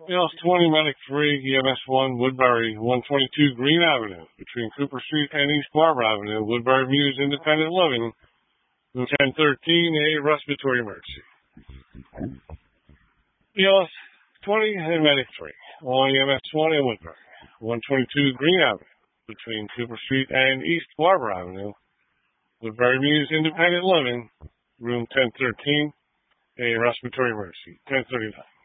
EOS 20 Medic 3, EMS 1, Woodbury, 122 Green Avenue, between Cooper Street and East Barber Avenue, Woodbury Muse Independent Living, room 1013, a respiratory emergency. EOS 20 and Medic 3, on EMS 1 in Woodbury, 122 Green Avenue, between Cooper Street and East Barber Avenue, Woodbury Muse Independent Living, room 1013, a respiratory emergency, 1039.